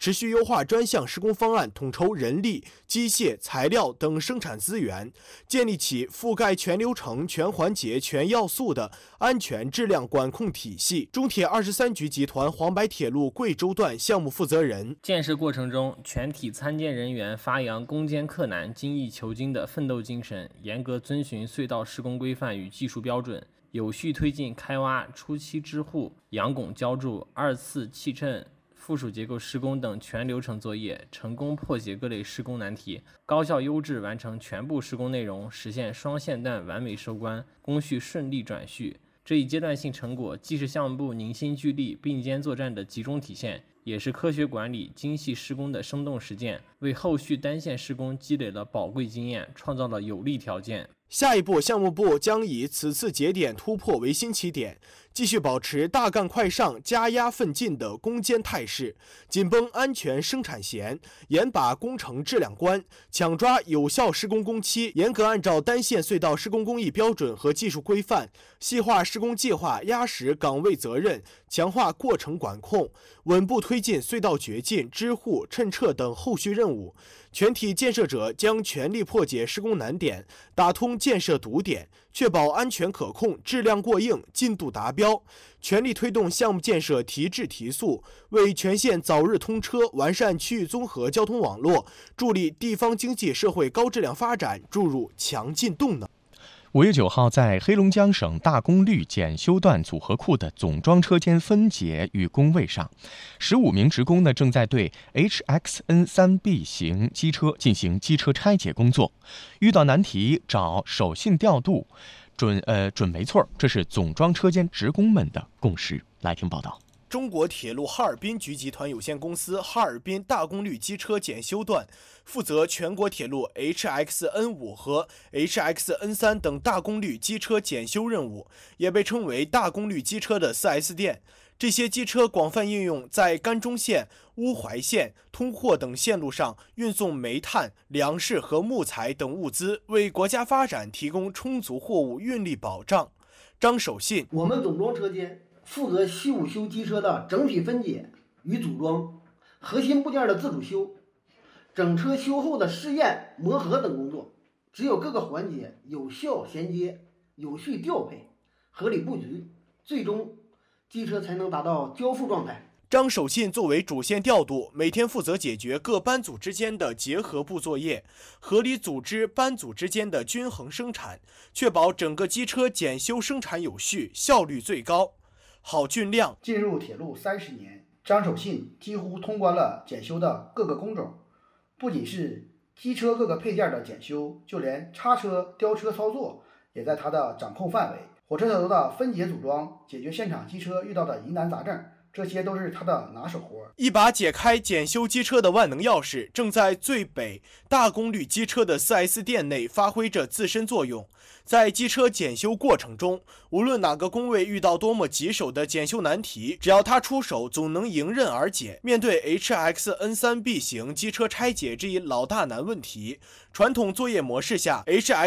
持续优化专项施工方案，统筹人力、机械、材料等生产资源，建立起覆盖全流程、全环节、全要素的安全质量管控体系。中铁23局集团黄白铁路贵州段项目负责人： 建设过程中，全体参建人员发扬攻坚克难、精益求精的奋斗精神，严格遵循隧道施工规范与技术标准，有序推进开挖、初期支护、仰拱浇筑、二次砌衬、附属结构施工等全流程作业，成功破解各类施工难题，高效优质完成全部施工内容，实现双线段完美收官，工序顺利转序。这一阶段性成果既是项目部凝心聚力、并肩作战的集中体现，也是科学管理、精细施工的生动实践，为后续单线施工积累了宝贵经验，创造了有利条件。 下一步，项目部将以此次节点突破为新起点，继续保持大干快上、加压奋进的攻坚态势，紧绷安全生产弦，严把工程质量关，抢抓有效施工工期，严格按照单线隧道施工工艺标准和技术规范，细化施工计划，压实岗位责任，强化过程管控，稳步推进隧道掘进、支护、趁撤等后续任务。全体建设者将全力破解施工难点，打通建设堵点，确保安全可控、质量过硬、进度达标，全力推动项目建设提质提速，为全线早日通车、完善区域综合交通网络、助力地方经济社会高质量发展注入强劲动能。 5月9号，在黑龙江省大功率检修段组合库的总装车间分解与工位上，15名职工正在对 HXN3B 型机车进行机车拆解工作，遇到难题找手信调度，准没错，这是总装车间职工们的共识。来听报道。 中国铁路哈尔滨局集团有限公司哈尔滨大功率机车检修段负责全国铁路 HXN5 和 HXN3 等大功率机车检修任务，也被称为大功率机车的 4S 店。这些机车广泛应用在甘中线、乌怀线、通霍等线路上，运送煤炭、粮食和木材等物资，为国家发展提供充足货物运力保障。张守信： 我们总装车间负责西五修机车的整体分解与组装，核心部件的自主修，整车修后的试验、磨合等工作。只有各个环节有效衔接、有序调配、合理布局，最终机车才能达到交付状态。 张守信作为主线调度，每天负责解决各班组之间的结合部作业，合理组织班组之间的均衡生产，确保整个机车检修生产有序，效率最高。郝俊亮： 进入铁路30年，张守信几乎通关了检修的各个工种，不仅是机车各个配件的检修，就连叉车、吊车操作也在他的掌控范围。火车头的分解组装，解决现场机车遇到的疑难杂症，这些都是他的拿手活。 一把解开检修机车的万能钥匙，正在最北大功率机车的 4S 店内发挥着自身作用。在机车检修过程中，无论哪个工位遇到多么棘手的检修难题，只要他出手，总能迎刃而解。面对 HXN3B 型机车拆解这一老大难问题，传统作业模式下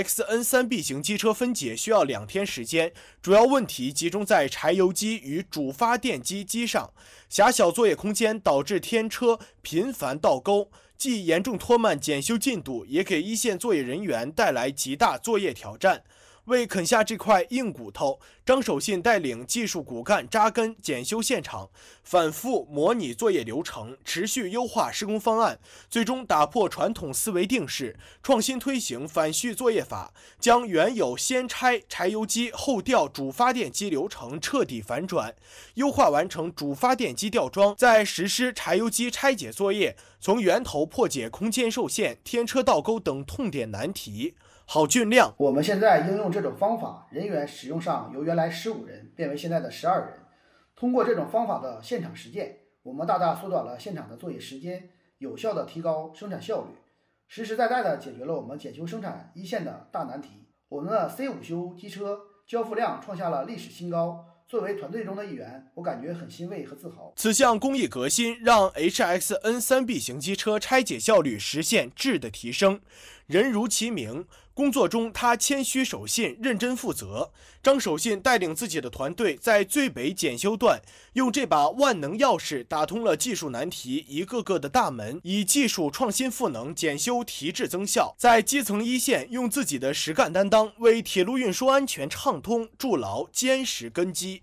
HXN3B 型机车分解需要2天时间，主要问题集中在柴油机与主发电机机上，狭小作业空间导致天车频繁倒钩，既严重拖慢检修进度，也给一线作业人员带来极大作业挑战。为啃下这块硬骨头，张守信带领技术骨干扎根检修现场，反复模拟作业流程，持续优化施工方案，最终打破传统思维定式，创新推行反序作业法，将原有先拆柴油机后吊主发电机流程彻底反转，优化完成主发电机吊装，再实施柴油机拆解作业，从源头破解空间受限、天车倒钩等痛点难题。郝俊亮： 我们现在应用这种方法，人员使用上由原来15人变为现在的12人。通过这种方法的现场实践，我们大大缩短了现场的作业时间，有效的提高生产效率，实实在在的解决了我们检修生产一线的大难题。我们的 C5修机车交付量创下了历史新高。作为团队中的一员，我感觉很欣慰和自豪。 此项工艺革新让 HXN3B 型机车拆解效率实现质的提升。人如其名， 工作中，他谦虚守信，认真负责。张守信带领自己的团队，在最北检修段用这把万能钥匙打通了技术难题一个个的大门，以技术创新赋能检修提质增效，在基层一线用自己的实干担当，为铁路运输安全畅通筑牢坚实根基。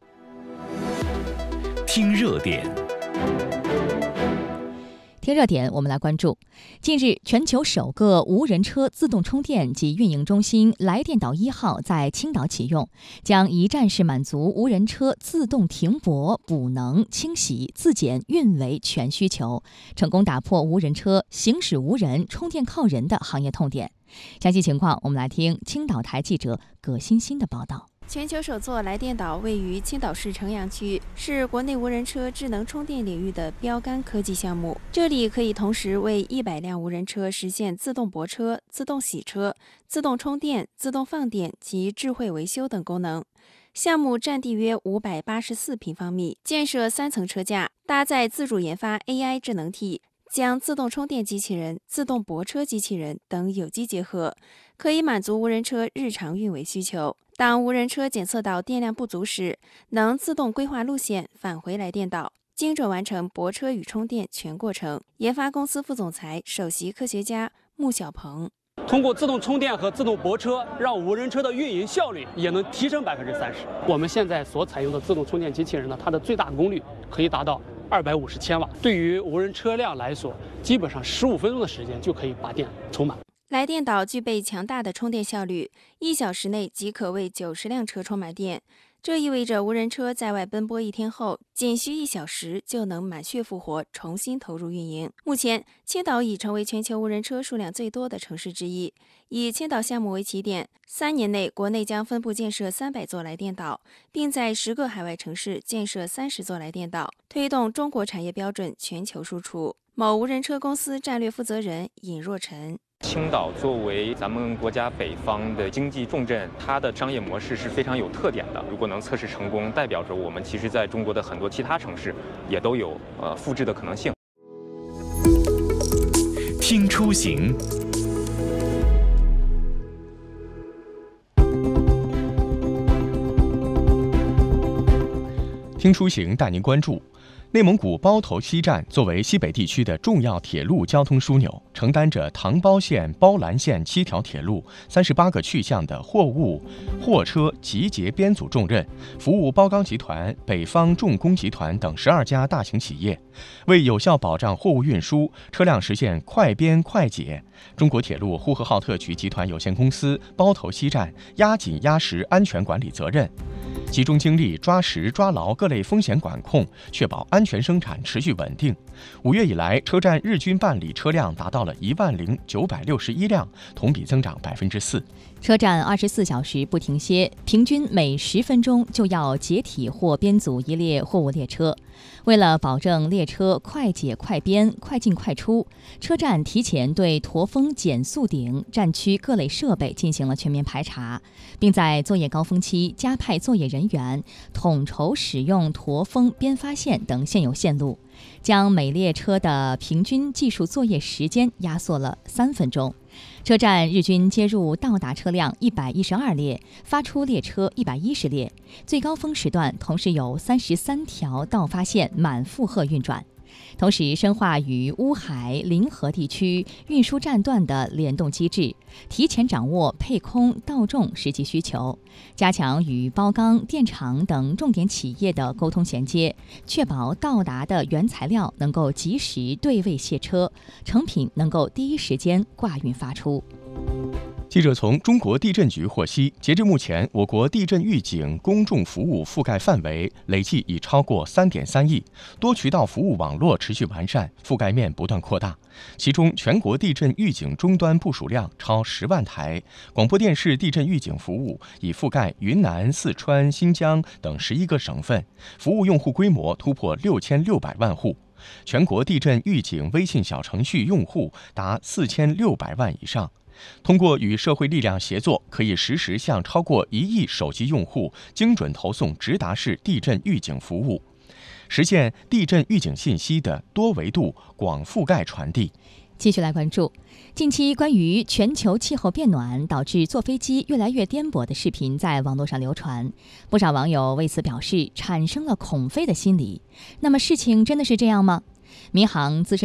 听热点。 听热点，我们来关注。近日，全球首个无人车自动充电及运营中心来电岛1号在青岛启用，将一站式满足无人车自动停泊、补能、清洗、自检、运维全需求，成功打破无人车行驶无人、充电靠人的行业痛点。详细情况，我们来听青岛台记者葛欣欣的报道。 全球首座来电岛位于青岛市城阳区，是国内无人车智能充电领域的标杆科技项目。这里可以同时为100辆无人车实现自动泊车、自动洗车、自动充电、自动放电及智慧维修等功能。项目占地约584平方米，建设3层车架，搭载自主研发 AI 智能体，将自动充电机器人、自动泊车机器人等有机结合，可以满足无人车日常运维需求。当无人车检测到电量不足时，能自动规划路线返回来电岛，精准完成泊车与充电全过程。研发公司副总裁、首席科学家穆小鹏。 通过自动充电和自动泊车，让无人车的运营效率也能提升30%。我们现在所采用的自动充电机器人呢，它的最大功率可以达到250千瓦，对于无人车辆来说，基本上15分钟的时间就可以把电充满。 来电岛具备强大的充电效率，1小时内即可为90辆车充满电。这意味着无人车在外奔波1天后，仅需1小时就能满血复活，重新投入运营。目前，青岛已成为全球无人车数量最多的城市之一。以青岛项目为起点，3年内国内将分步建设300座来电岛，并在10个海外城市建设30座来电岛，推动中国产业标准全球输出。某无人车公司战略负责人尹若晨。 青岛作为咱们国家北方的经济重镇，它的商业模式是非常有特点的。如果能测试成功，代表着我们其实在中国的很多其他城市也都有复制的可能性。 听出行。 听出行带您关注。内蒙古包头西站作为西北地区的重要铁路交通枢纽，承担着塘包县、包兰县7条铁路、38个去向的货物、货车集结编组重任，服务包钢集团、北方重工集团等12家大型企业，为有效保障货物运输，车辆实现快编快解。中国铁路呼和浩特局集团有限公司包头西站压紧压实安全管理责任，集中精力抓实抓牢各类风险管控，确保安全生产持续稳定。5月以来，车站日均办理车辆达到了10961辆，同比增长4%。 车站24小时不停歇，平均每10分钟就要解体或编组一列货物列车。为了保证列车快解快编、快进快出，车站提前对驼峰减速顶站区各类设备进行了全面排查，并在作业高峰期加派作业人员，统筹使用驼峰编发线等现有线路，将每列车的平均技术作业时间压缩了3分钟。车站日均接入到达车辆112列，发出列车110列，最高峰时段同时有33条到发线满负荷运转。同时深化与乌海、临河地区运输站段的联动机制，提前掌握配空到重实际需求，加强与包钢、电厂等重点企业的沟通衔接，确保到达的原材料能够及时对位卸车，成品能够第一时间挂运发出。 记者从中国地震局获悉，截至目前，我国地震预警公众服务覆盖范围累计已超过3.3亿，多渠道服务网络持续完善，覆盖面不断扩大。其中，全国地震预警终端部署量超10万台，广播电视地震预警服务已覆盖云南、四川、新疆等11个省份，服务用户规模突破6600万户。全国地震预警微信小程序用户达4600万以上。通过与社会力量协作，可以实时向超过1亿手机用户精准投送直达式地震预警服务，实现地震预警信息的多维度、广覆盖传递。 继续来关注近期关于全球气候变暖导致坐飞机越来越颠簸的视频在网络上流传，不少网友为此表示产生了恐飞的心理。那么事情真的是这样吗？民航资深